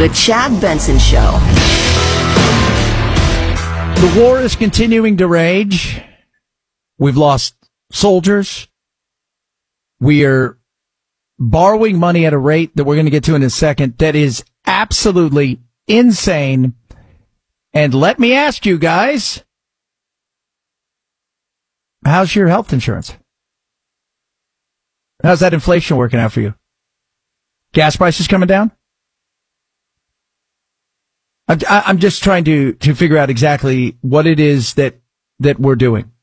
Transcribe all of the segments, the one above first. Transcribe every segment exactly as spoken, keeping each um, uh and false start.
The Chad Benson Show. The war is continuing to rage. We've lost soldiers. We are borrowing money at a rate that we're going to get to in a second that is absolutely insane. And let me ask you guys, how's your health insurance? How's that inflation working out for you? Gas prices coming down? I'm, I'm just trying to, to figure out exactly what it is that, that we're doing.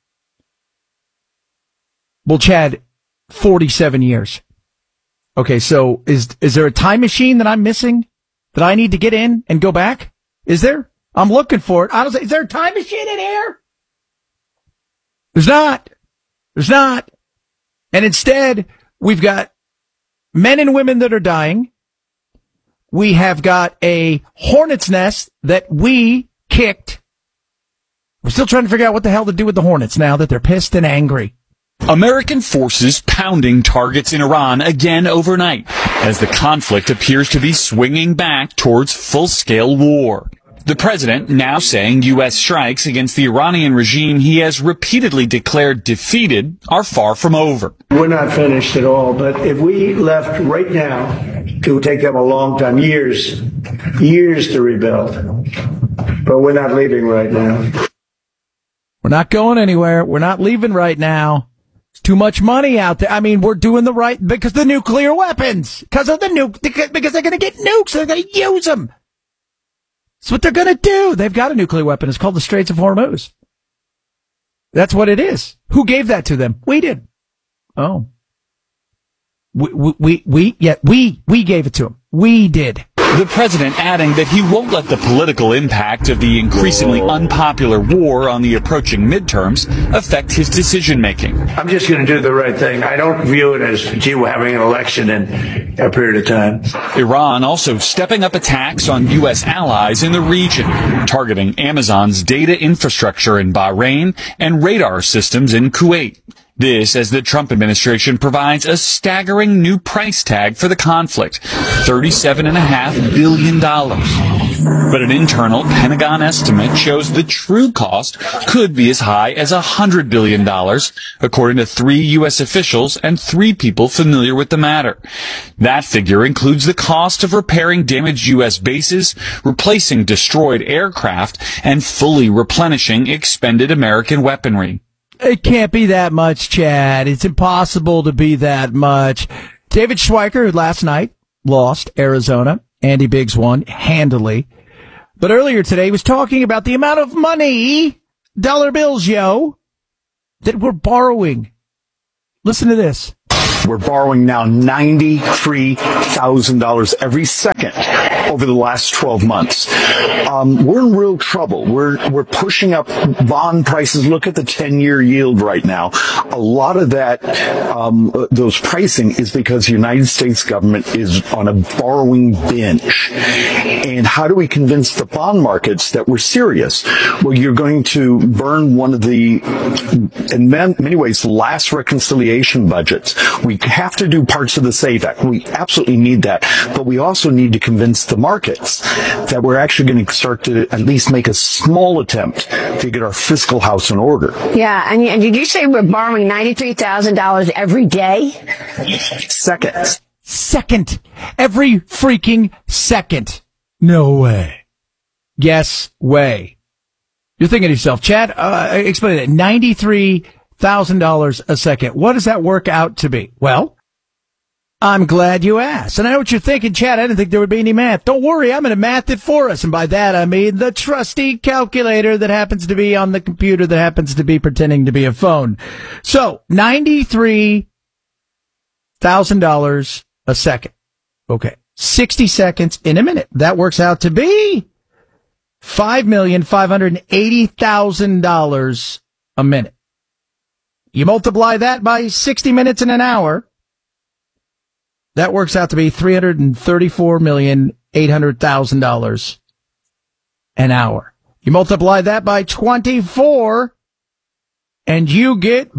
Well, Chad, forty-seven years. Okay, so is is there a time machine that I'm missing that I need to get in and go back? Is there? I'm looking for it. Honestly, is there a time machine in here? There's not. There's not. And instead, we've got men and women that are dying. We have got a hornet's nest that we kicked. We're still trying to figure out what the hell to do with the hornets now that they're pissed and angry. American forces pounding targets in Iran again overnight as the conflict appears to be swinging back towards full-scale war. The president now saying U S strikes against the Iranian regime he has repeatedly declared defeated are far from over. We're not finished at all, but if we left right now, it would take them a long time, years, years to rebuild. But we're not leaving right now. We're not going anywhere. We're not leaving right now. It's too much money out there. I mean, we're doing the right, because the nuclear weapons, because of the nuke, because they're going to get nukes, they're going to use them. That's what they're going to do. They've got a nuclear weapon. It's called the Straits of Hormuz. That's what it is. Who gave that to them? We did. Oh. We, we, we, we yeah, we, we gave it to them. We did. The president adding that he won't let the political impact of the increasingly unpopular war on the approaching midterms affect his decision-making. I'm just going to do the right thing. I don't view it as, gee, we're having an election in a period of time. Iran also stepping up attacks on U S allies in the region, targeting Amazon's data infrastructure in Bahrain and radar systems in Kuwait. This as the Trump administration provides a staggering new price tag for the conflict, thirty-seven point five billion dollars. But an internal Pentagon estimate shows the true cost could be as high as one hundred billion dollars, according to three U S officials and three people familiar with the matter. That figure includes the cost of repairing damaged U S bases, replacing destroyed aircraft, and fully replenishing expended American weaponry. It can't be that much, Chad. It's impossible to be that much. David Schweiker, who last night lost Arizona. Andy Biggs won handily. But earlier today, he was talking about the amount of money, dollar bills, yo, that we're borrowing. Listen to this. We're borrowing now ninety-three thousand dollars every second over the last twelve months. Um, we're in real trouble. We're we're pushing up bond prices. Look at the ten-year yield right now. A lot of that, um, those pricing is because the United States government is on a borrowing binge. And how do we convince the bond markets that we're serious? Well, you're going to burn one of the, in many ways, last reconciliation budgets. We have to do parts of the SAVE Act. We absolutely need that. But we also need to convince the markets that we're actually going to start to at least make a small attempt to get our fiscal house in order. Yeah, and, and did you say we're borrowing ninety-three thousand dollars every day? Second. Second. Every freaking second. No way. Yes way. You're thinking to yourself, Chad, uh, explain it. ninety-three thousand dollars a second. What does that work out to be? Well, I'm glad you asked. And I know what you're thinking, Chad. I didn't think there would be any math. Don't worry, I'm going to math it for us. And by that, I mean the trusty calculator that happens to be on the computer that happens to be pretending to be a phone. So, ninety-three thousand dollars a second. Okay. sixty seconds in a minute. That works out to be five million five hundred eighty thousand dollars a minute. You multiply that by sixty minutes in an hour, that works out to be three hundred thirty-four million eight hundred thousand dollars an hour. You multiply that by twenty-four, and you get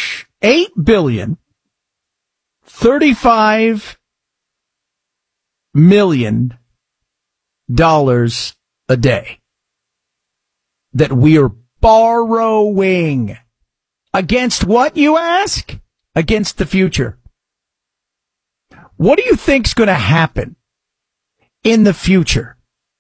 eight billion thirty-five million dollars a day that we are borrowing. Against what, you ask? Against the future. What do you think's going to happen in the future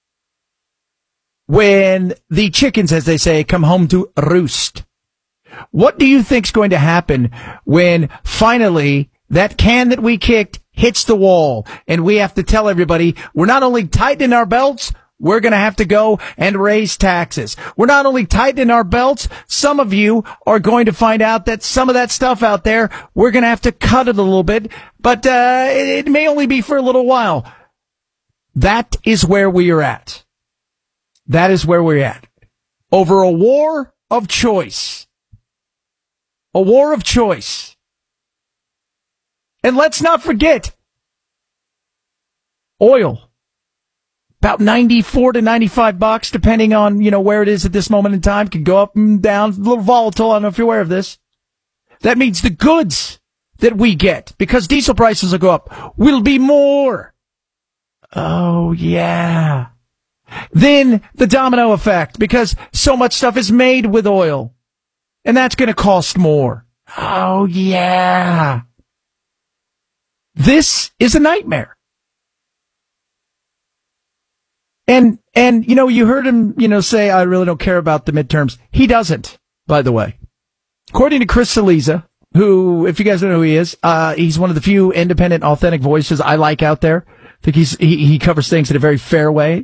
when the chickens, as they say, come home to roost? What do you think's going to happen when finally that can that we kicked hits the wall and we have to tell everybody we're not only tightening our belts, we're going to have to go and raise taxes. We're not only tightening our belts, some of you are going to find out that some of that stuff out there, we're going to have to cut it a little bit, but uh, it, it may only be for a little while. That is where we are at. That is where we're at. Over a war of choice. A war of choice. And let's not forget, oil. About ninety-four to ninety-five bucks, depending on, you know, where it is at this moment in time. Could go up and down, a little volatile. I don't know if you're aware of this. That means the goods that we get, because diesel prices will go up, will be more. Oh, yeah. Then the domino effect, because so much stuff is made with oil, and that's going to cost more. Oh, yeah. This is a nightmare. And, and, you know, you heard him, you know, say, I really don't care about the midterms. He doesn't, by the way. According to Chris Cillizza, who, if you guys don't know who he is, uh, he's one of the few independent, authentic voices I like out there. I think he's, he, he covers things in a very fair way.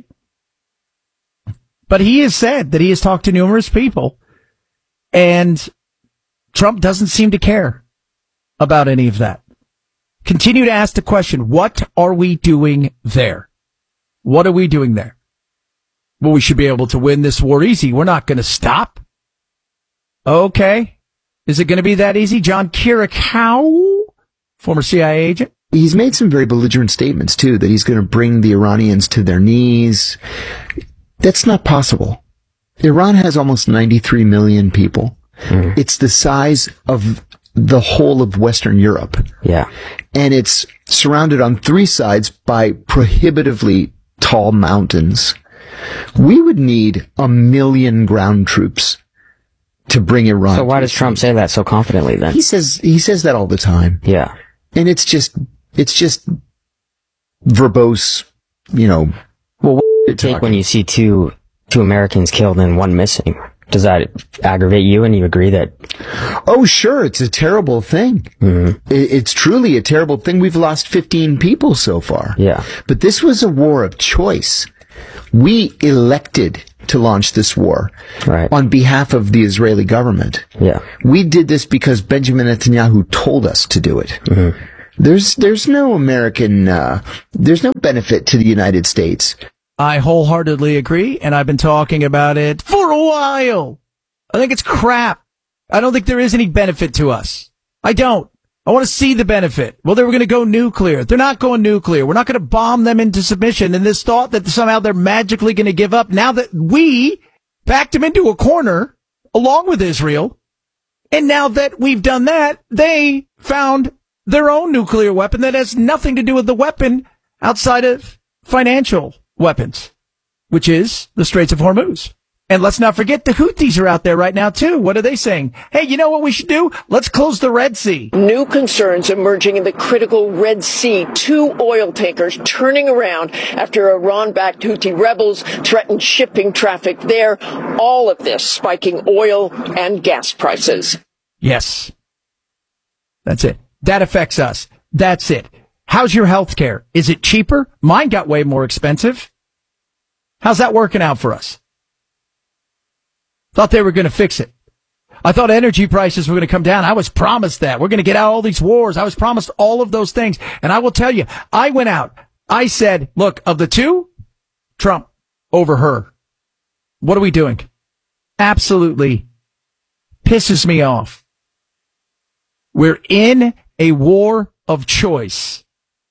But he has said that he has talked to numerous people, and Trump doesn't seem to care about any of that. Continue to ask the question, what are we doing there? What are we doing there? Well, we should be able to win this war easy. We're not going to stop. Okay. Is it going to be that easy? John Kirikow, former C I A agent. He's made some very belligerent statements, too, that he's going to bring the Iranians to their knees. That's not possible. Iran has almost ninety-three million people. Mm. It's the size of the whole of Western Europe. Yeah. And it's surrounded on three sides by prohibitively tall mountains. We would need a million ground troops to bring Iran. So why does Trump say that so confidently then? He says, he says that all the time. Yeah. And it's just, it's just verbose, you know. Well, what do you take when you see two, two Americans killed and one missing? Does that aggravate you, and you agree that? Oh, sure. It's a terrible thing. Mm-hmm. It's truly a terrible thing. We've lost fifteen people so far. Yeah. But this was a war of choice. We elected to launch this war right. on behalf of the Israeli government. Yeah. We did this because Benjamin Netanyahu told us to do it. Mm-hmm. There's, there's no American, uh, there's no benefit to the United States. I wholeheartedly agree, and I've been talking about it for a while. I think it's crap. I don't think there is any benefit to us. I don't. I want to see the benefit. Well, they were going to go nuclear. They're not going nuclear. We're not going to bomb them into submission. And this thought that somehow they're magically going to give up now that we backed them into a corner along with Israel. And now that we've done that, they found their own nuclear weapon that has nothing to do with the weapon outside of financial weapons, which is the Straits of Hormuz. And let's not forget the Houthis are out there right now, too. What are they saying? Hey, you know what we should do? Let's close the Red Sea. New concerns emerging in the critical Red Sea. Two oil tankers turning around after Iran-backed Houthi rebels threatened shipping traffic there. All of this spiking oil and gas prices. Yes. That's it. That affects us. That's it. How's your health care? Is it cheaper? Mine got way more expensive. How's that working out for us? Thought they were going to fix it. I thought energy prices were going to come down. I was promised that. We're going to get out of all these wars. I was promised all of those things. And I will tell you, I went out. I said, look, of the two, Trump over her. What are we doing? Absolutely pisses me off. We're in a war of choice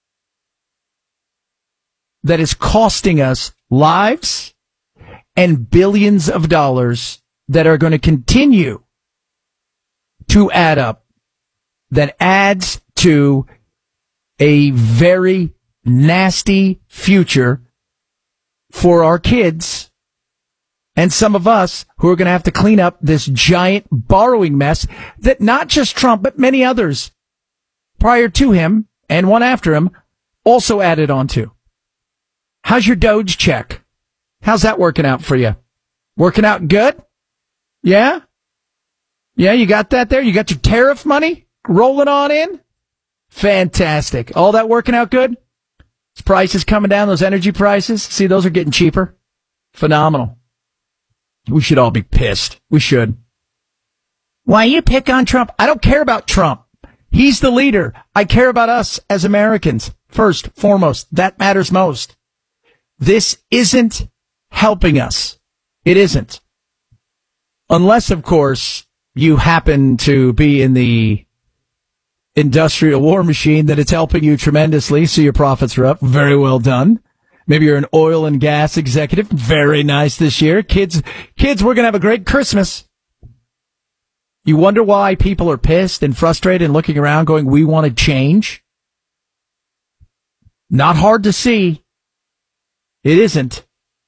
that is costing us lives and billions of dollars that are going to continue to add up, that adds to a very, nasty future for our kids and some of us who are going to have to clean up this giant borrowing mess that not just Trump, but many others prior to him and one after him also added on to. How's your Doge check? How's that working out for you? Working out good? Yeah? Yeah, you got that there? You got your tariff money rolling on in? Fantastic. All that working out good? Those prices coming down, those energy prices, see, those are getting cheaper. Phenomenal. We should all be pissed. We should. Why you pick on Trump? I don't care about Trump. He's the leader. I care about us as Americans. First, foremost, that matters most. This isn't helping us. It isn't. Unless, of course, you happen to be in the industrial war machine that it's helping you tremendously, so your profits are up. Very well done. Maybe you're an oil and gas executive. Very nice this year. Kids, kids, we're going to have a great Christmas. You wonder why people are pissed and frustrated and looking around going, we want to change? Not hard to see. It isn't.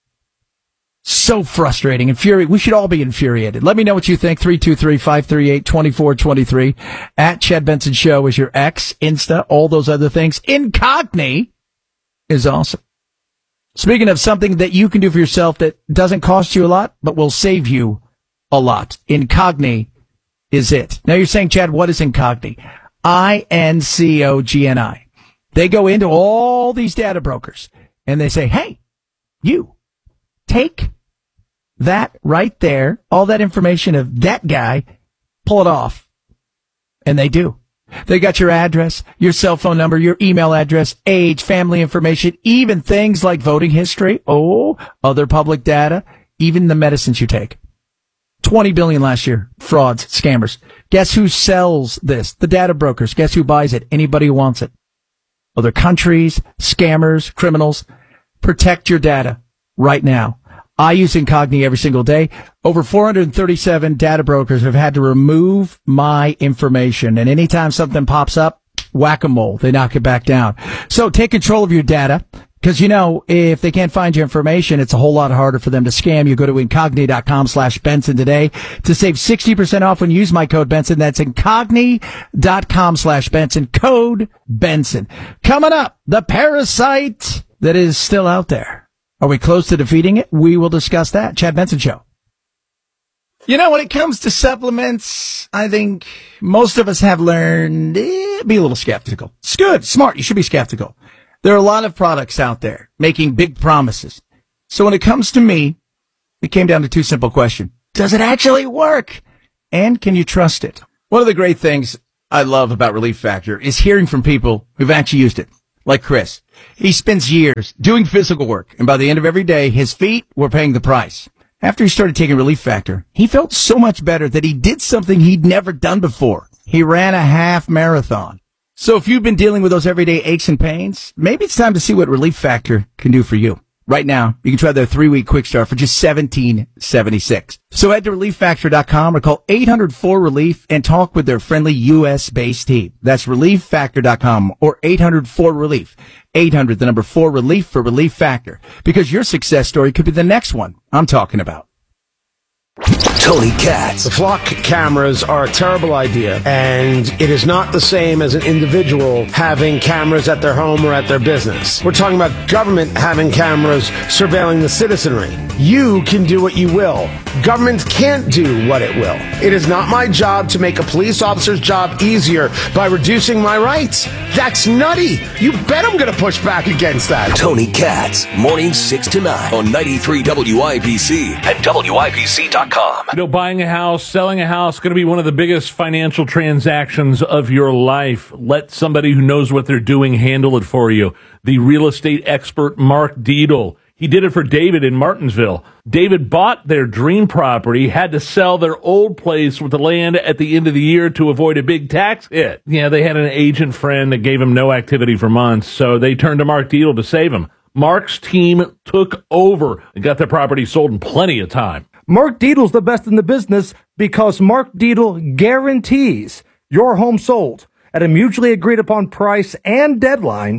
So frustrating, infuriating. We should all be infuriated. Let me know what you think. three two three, five three eight, two four two three. At Chad Benson Show is your X, Insta, all those other things. Incogni is awesome. Speaking of something that you can do for yourself that doesn't cost you a lot, but will save you a lot. Incogni is it. Now you're saying, Chad, what is Incogni? I N C O G N I. They go into all these data brokers and they say, hey, you take that right there, all that information of that guy, pull it off. And they do. They got your address, your cell phone number, your email address, age, family information, even things like voting history. Oh, other public data, even the medicines you take. twenty billion last year. Frauds, scammers. Guess who sells this? The data brokers. Guess who buys it? Anybody who wants it. Other countries, scammers, criminals. Protect your data right now. I use Incogni every single day. Over four hundred thirty-seven data brokers have had to remove my information. And anytime something pops up, whack-a-mole. They knock it back down. So take control of your data. Because, you know, if they can't find your information, it's a whole lot harder for them to scam you. Go to Incogni.com slash Benson today to save sixty percent off when you use my code Benson. That's Incogni.com slash Benson. Code Benson. Coming up, the parasite that is still out there. Are we close to defeating it? We will discuss that. Chad Benson Show. You know, when it comes to supplements, I think most of us have learned eh, be a little skeptical. It's good, smart. You should be skeptical. There are a lot of products out there making big promises. So when it comes to me, it came down to two simple questions. Does it actually work? And can you trust it? One of the great things I love about Relief Factor is hearing from people who've actually used it. Like Chris. He spends years doing physical work, and by the end of every day, his feet were paying the price. After he started taking Relief Factor, he felt so much better that he did something he'd never done before. He ran a half marathon. So if you've been dealing with those everyday aches and pains, maybe it's time to see what Relief Factor can do for you. Right now, you can try their three-week quick start for just seventeen seventy-six. So head to relief factor dot com or call eight hundred four relief and talk with their friendly U S-based team. That's relief factor dot com or eight hundred four relief. eight hundred, the number four, relief for Relief Factor. Because your success story could be the next one I'm talking about. Tony Katz. The flock cameras are a terrible idea, and it is not the same as an individual having cameras at their home or at their business. We're talking about government having cameras surveilling the citizenry. You can do what you will. Government can't do what it will. It is not my job to make a police officer's job easier by reducing my rights. That's nutty. You bet I'm going to push back against that. Tony Katz, mornings six to nine on ninety-three W I B C and W I B C dot com. You know, buying a house, selling a house, going to be one of the biggest financial transactions of your life. Let somebody who knows what they're doing handle it for you. The real estate expert, Mark Dietl. He did it for David in Martinsville. David bought their dream property, had to sell their old place with the land at the end of the year to avoid a big tax hit. Yeah, they had an agent friend that gave him no activity for months, so they turned to Mark Dietl to save him. Mark's team took over and got their property sold in plenty of time. Mark Dietl's the best in the business because Mark Dietl guarantees your home sold at a mutually agreed upon price and deadline,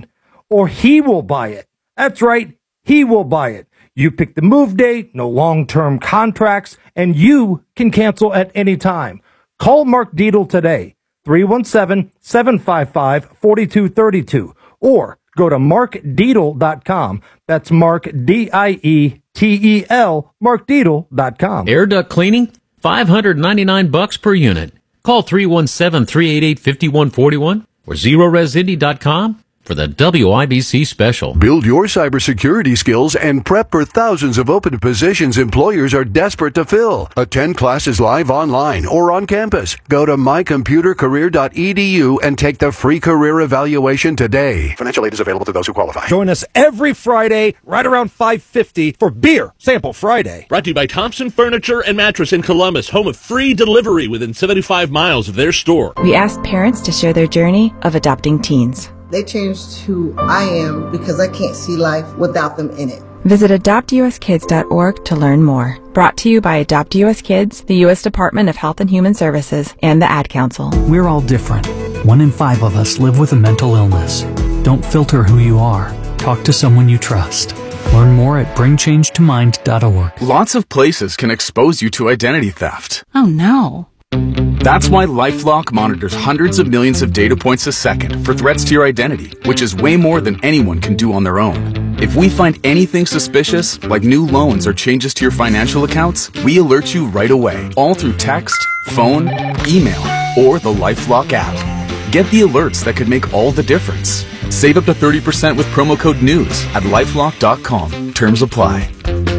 or he will buy it. That's right, he will buy it. You pick the move date, no long-term contracts, and you can cancel at any time. Call Mark Dietel today, three one seven, seven five five, four two three two, or go to mark dietel dot com. That's Mark, D I E T E L, mark dietel dot com. Air duct cleaning, five hundred ninety-nine bucks per unit. Call three one seven, three eight eight, five one four one or zero res indy dot com for the W I B C special. Build your cybersecurity skills and prep for thousands of open positions employers are desperate to fill. Attend classes live online or on campus. Go to my computer career dot e d u and take the free career evaluation today. Financial aid is available to those who qualify. Join us every Friday right around five fifty for Beer Sample Friday. Brought to you by Thompson Furniture and Mattress in Columbus, home of free delivery within seventy-five miles of their store. We asked parents to share their journey of adopting teens. They changed who I am because I can't see life without them in it. Visit adopt u s kids dot org to learn more. Brought to you by Adopt U S Kids, the U S Department of Health and Human Services, and the Ad Council. We're all different. One in five of us live with a mental illness. Don't filter who you are. Talk to someone you trust. Learn more at bring change to mind dot org. Lots of places can expose you to identity theft. Oh no. That's why LifeLock monitors hundreds of millions of data points a second for threats to your identity, which is way more than anyone can do on their own. If we find anything suspicious, like new loans or changes to your financial accounts, we alert you right away, all through text, phone, email, or the LifeLock app. Get the alerts that could make all the difference. Save up to thirty percent with promo code NEWS at lifelock dot com. Terms apply.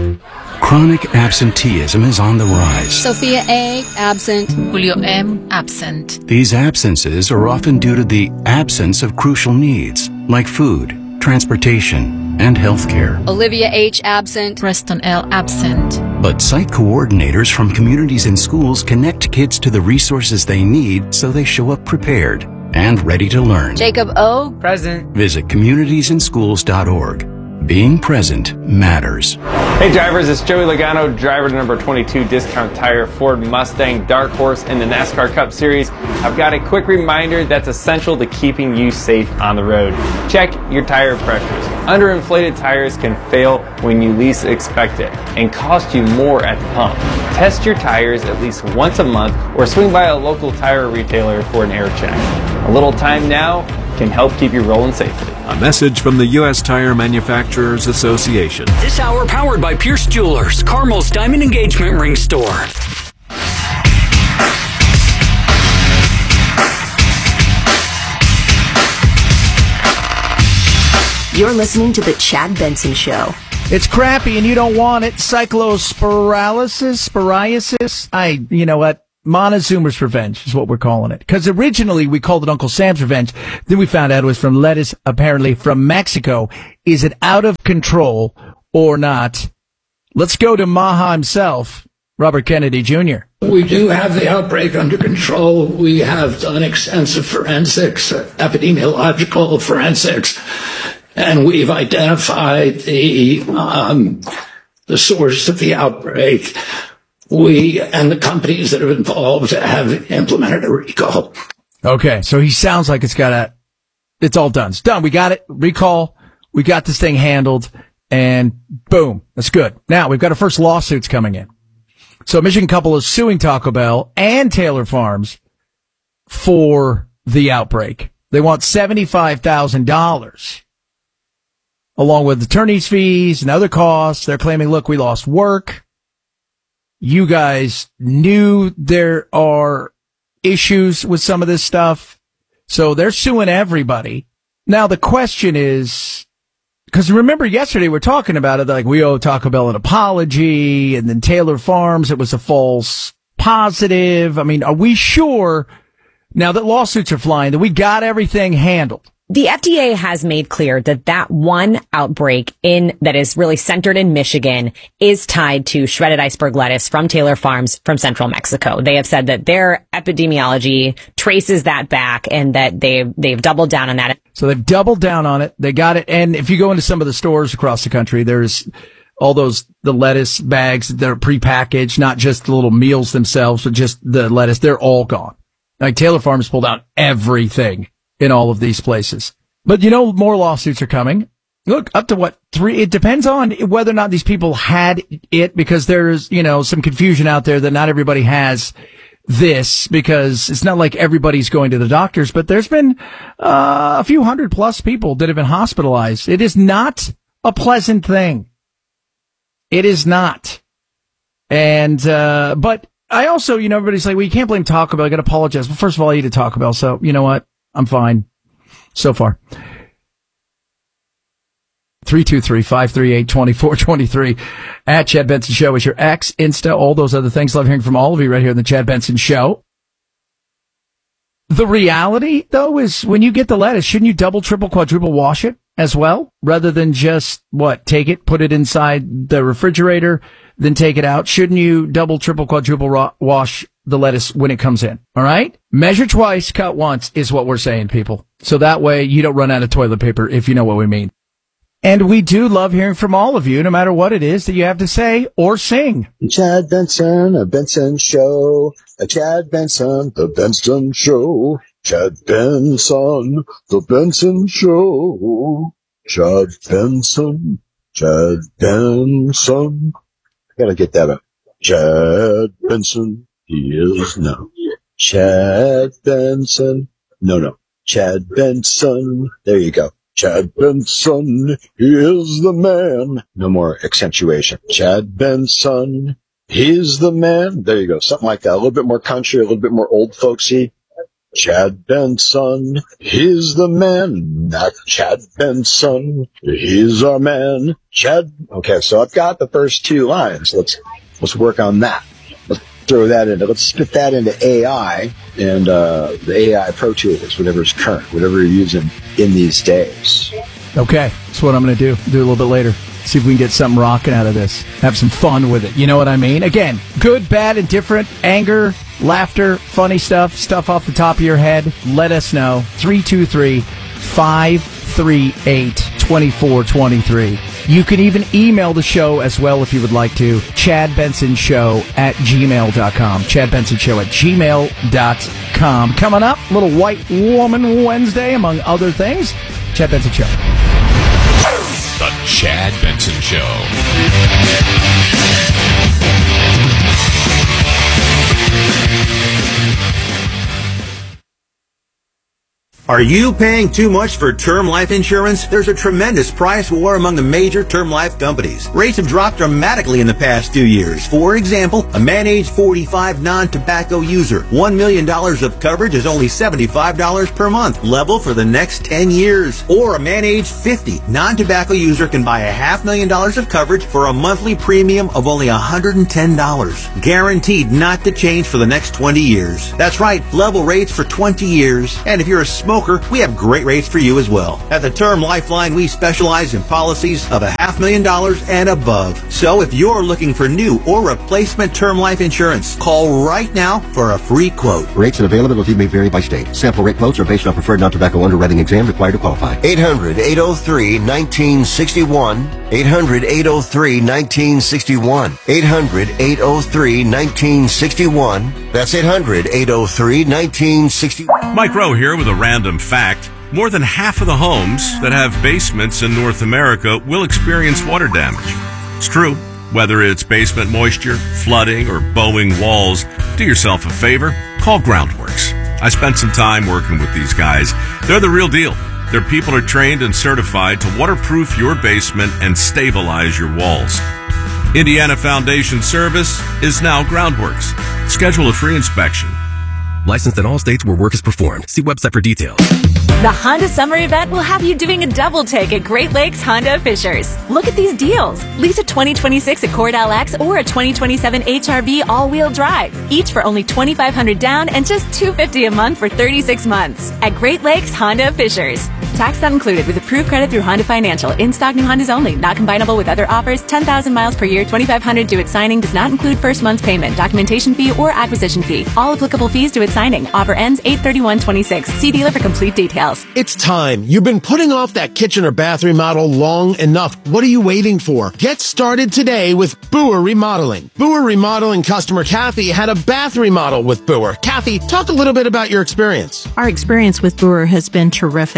Chronic absenteeism is on the rise. Sophia A. absent. Julio M. absent. These absences are often due to the absence of crucial needs, like food, transportation, and health care. Olivia H. absent. Preston L. absent. But site coordinators from communities and schools connect kids to the resources they need so they show up prepared and ready to learn. Jacob O. present. Visit communities and schools dot org. Being present matters. Hey drivers, it's Joey Logano, driver number twenty-two Discount Tire Ford Mustang Dark Horse in the NASCAR Cup Series. I've got a quick reminder that's essential to keeping you safe on the road. Check your tire pressures. Underinflated tires can fail when you least expect it and cost you more at the pump. Test your tires at least once a month or swing by a local tire retailer for an air check. A little time now can help keep you rolling safely. A message from the U S Tire Manufacturers Association. This hour powered by Pierce Jewelers, Carmel's Diamond Engagement Ring Store. You're listening to The Chad Benson Show. It's crappy and you don't want it. Cyclospiralysis, psoriasis. I, you know what? Montezuma's Revenge is what we're calling it. Because originally we called it Uncle Sam's Revenge. Then we found out it was from lettuce, apparently from Mexico. Is it out of control or not? Let's go to Maha himself, Robert Kennedy Junior We do have the outbreak under control. We have done extensive forensics, uh, epidemiological forensics, and we've identified the um, the source of the outbreak. We and the companies that are involved have implemented a recall. Okay, so he sounds like it's got a, it's all done. It's done. We got it. Recall. We got this thing handled, and boom, that's good. Now we've got our first lawsuits coming in. So a Michigan couple is suing Taco Bell and Taylor Farms for the outbreak. They want seventy-five thousand dollars, along with attorney's fees and other costs. They're claiming, look, we lost work. You guys knew there are issues with some of this stuff. So they're suing everybody. Now the question is, because remember yesterday we were talking about it, like we owe Taco Bell an apology, and then Taylor Farms, it was a false positive. I mean, are we sure now that lawsuits are flying that we got everything handled? The F D A has made clear that that one outbreak in that is really centered in Michigan is tied to shredded iceberg lettuce from Taylor Farms from central Mexico. They have said that their epidemiology traces that back and that they've, they've doubled down on that. So they've doubled down on it. They got it. And if you go into some of the stores across the country, there's all those, the lettuce bags that are prepackaged, not just the little meals themselves, but just the lettuce. They're all gone. Like Taylor Farms pulled out everything in all of these places. But you know, more lawsuits are coming. Look, up to what, three? It depends on whether or not these people had it, because there's, you know, some confusion out there that not everybody has this, because it's not like everybody's going to the doctors, but there's been uh, a few hundred plus people that have been hospitalized. It is not a pleasant thing. It is not. And, uh, but I also, you know, everybody's like, well, you can't blame Taco Bell. I got to apologize. Well, first of all, I eat at Taco Bell. So you know what? I'm fine so far. three two three, five three eight, two four two three at Chad Benson Show is your X, Insta, all those other things. Love hearing from all of you right here on the Chad Benson Show. The reality, though, is when you get the lettuce, shouldn't you double, triple, quadruple wash it as well? Rather than just, what, take it, put it inside the refrigerator, then take it out? Shouldn't you double, triple, quadruple ro- wash the lettuce when it comes in? All right? Measure twice, cut once is what we're saying, people. So that way you don't run out of toilet paper, if you know what we mean. And we do love hearing from all of you, no matter what it is that you have to say or sing. Chad Benson, a Benson Show. A Chad Benson, the Benson Show. Chad Benson, the Benson Show. Chad Benson, Chad Benson. I gotta get that up. Chad Benson, he is now. Chad Benson. No, no. Chad Benson. There you go. Chad Benson, he is the man. No more accentuation. Chad Benson, he's the man. There you go. Something like that. A little bit more country, a little bit more old folksy. Chad Benson, he's the man. Not Chad Benson, he's our man. Chad. Okay, so I've got the first two lines. Let's let's work on that. Let's throw that into. Let's spit that into A I and uh, the A I Pro Tools, whatever's current, whatever you're using in these days. Okay, that's what I'm going to do. Do a little bit later. See if we can get something rocking out of this. Have some fun with it. You know what I mean? Again, good, bad, and different. Anger, laughter, funny stuff, stuff off the top of your head. Let us know. three two three, five three eight, two four two three. You can even email the show as well if you would like to. Chad Benson Show at gmail dot com. Chad Benson Show at gmail dot com. Coming up, little White Woman Wednesday, among other things. Chad Benson Show. The Chad Benson Show. Are you paying too much for term life insurance? There's a tremendous price war among the major term life companies. Rates have dropped dramatically in the past few years. For example, a man age forty-five non-tobacco user, one million dollars of coverage is only seventy-five dollars per month, level for the next ten years. Or a man age fifty non-tobacco user can buy a half million dollars of coverage for a monthly premium of only one hundred ten dollars. Guaranteed not to change for the next twenty years. That's right, level rates for twenty years. And if you're a smoker, we have great rates for you as well. At the Term Lifeline, we specialize in policies of a half million dollars and above. So if you're looking for new or replacement term life insurance, call right now for a free quote. Rates and availability may vary by state. Sample rate quotes are based on preferred non-tobacco underwriting exam required to qualify. eight hundred, eight oh three, nineteen sixty-one. eight hundred, eight oh three, nineteen sixty-one. eight hundred, eight oh three, nineteen sixty-one. That's eight hundred, eight oh three, nineteen sixty-one. Mike Rowe here with a random fact. More than half of the homes that have basements in North America will experience water damage. It's true. Whether it's basement moisture, flooding, or bowing walls, do yourself a favor. Call Groundworks. I spent some time working with these guys. They're the real deal. Their people are trained and certified to waterproof your basement and stabilize your walls. Indiana Foundation Service is now Groundworks. Schedule a free inspection. Licensed in all states where work is performed. See website for details. The Honda Summer Event will have you doing a double take at Great Lakes Honda of Fishers. Look at these deals. Lease a twenty twenty-six Accord L X or a twenty twenty-seven H R V all-wheel drive, each for only twenty-five hundred dollars down and just two hundred fifty dollars a month for thirty-six months at Great Lakes Honda of Fishers. Tax not included with approved credit through Honda Financial. In-stock new Hondas only. Not combinable with other offers. ten thousand miles per year. twenty-five hundred dollars due at signing. Does not include first month's payment, documentation fee, or acquisition fee. All applicable fees due at signing. Offer ends eight thirty-one twenty-six. See dealer for complete details. It's time. You've been putting off that kitchen or bath remodel long enough. What are you waiting for? Get started today with Boer Remodeling. Boer Remodeling customer Kathy had a bath remodel with Boer. Kathy, talk a little bit about your experience. Our experience with Boer has been terrific. The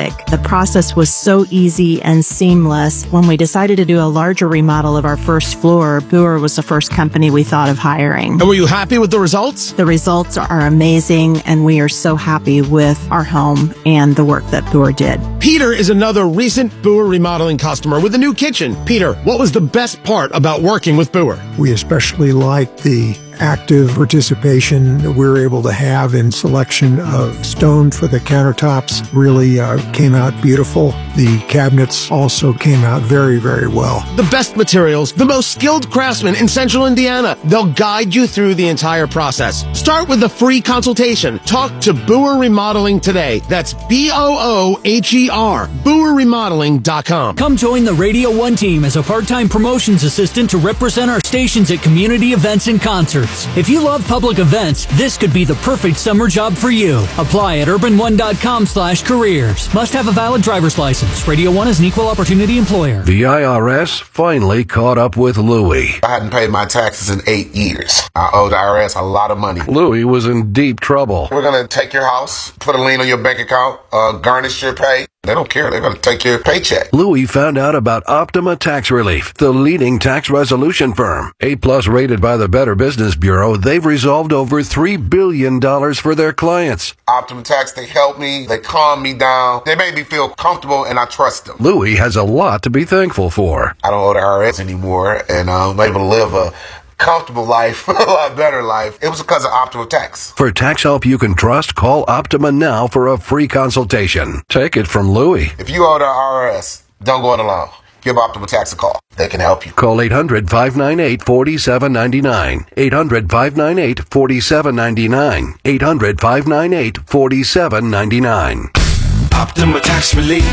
process was so easy and seamless. When we decided to do a larger remodel of our first floor, Boer was the first company we thought of hiring. And were you happy with the results? The results are amazing, and we are so happy with our home and the work that Boer did. Peter is another recent Boer remodeling customer with a new kitchen. Peter, what was the best part about working with Boer? We especially liked the active participation that we were able to have in selection of stone for the countertops. Really uh, came out beautiful. The cabinets also came out very, very well. The best materials, the most skilled craftsmen in Central Indiana. They'll guide you through the entire process. Start with a free consultation. Talk to Boer Remodeling today. That's B O O H E R, Boer Remodeling dot com. Come join the Radio one team as a part-time promotions assistant to represent our stations at community events and concerts. If you love public events, this could be the perfect summer job for you. Apply at urban one dot com slash careers. Must have a valid driver's license. Radio one is an equal opportunity employer. The I R S finally caught up with Louie. I hadn't paid my taxes in eight years. I owed the I R S a lot of money. Louie was in deep trouble. We're going to take your house, put a lien on your bank account, uh, garnish your pay. They don't care. They're going to take your paycheck. Louie found out about Optima Tax Relief, the leading tax resolution firm. A-plus rated by the Better Business Bureau, they've resolved over three billion dollars for their clients. Optima Tax, they help me. They calm me down. They made me feel comfortable, and I trust them. Louie has a lot to be thankful for. I don't owe the I R S anymore, and I'm able to live a comfortable life, a lot better life. It was because of Optima Tax. For tax help you can trust, call Optima now for a free consultation. Take it from Louie. If you owe the I R S, don't go it alone. Give Optima Tax a call. They can help you. Call eight hundred, five nine eight, four seven nine nine. eight hundred, five nine eight, four seven nine nine. eight hundred, five nine eight, four seven nine nine. Optima Tax Relief.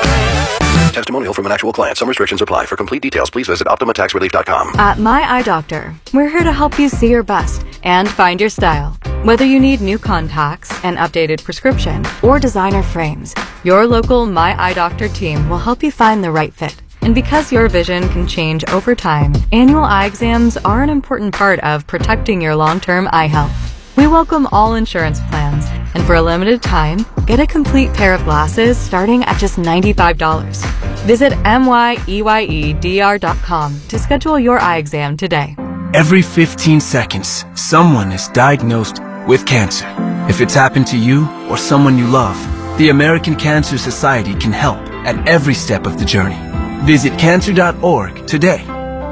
Testimonial from an actual client. Some restrictions apply. For complete details, please visit Optima Tax Relief dot com. At My Eye Doctor, we're here to help you see your best and find your style. Whether you need new contacts, an updated prescription, or designer frames, your local My Eye Doctor team will help you find the right fit. And because your vision can change over time, annual eye exams are an important part of protecting your long-term eye health. We welcome all insurance plans, and for a limited time, get a complete pair of glasses starting at just ninety-five dollars. Visit M Y E Y E D R dot com to schedule your eye exam today. Every fifteen seconds, someone is diagnosed with cancer. If it's happened to you or someone you love, the American Cancer Society can help at every step of the journey. Visit cancer dot org today.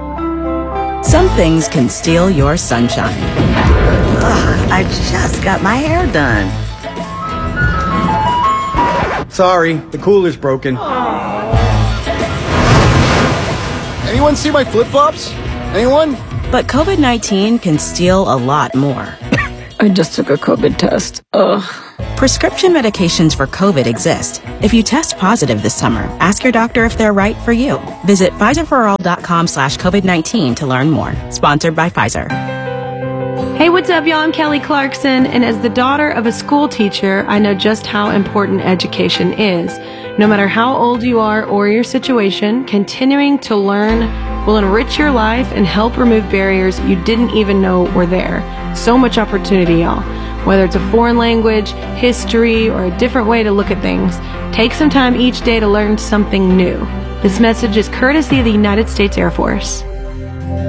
Some things can steal your sunshine. Ugh, I just got my hair done. Sorry, the cooler's broken. Anyone see my flip-flops? Anyone? But COVID nineteen can steal a lot more. I just took a COVID test. Ugh. Prescription medications for COVID exist. If you test positive this summer, ask your doctor if they're right for you. Visit Pfizer for all dot com slash COVID nineteen to learn more. Sponsored by Pfizer. Hey, what's up, y'all? I'm Kelly Clarkson, and as the daughter of a school teacher, I know just how important education is. No matter how old you are or your situation, continuing to learn will enrich your life and help remove barriers you didn't even know were there. So much opportunity, y'all. Whether it's a foreign language, history, or a different way to look at things, take some time each day to learn something new. This message is courtesy of the United States Air Force.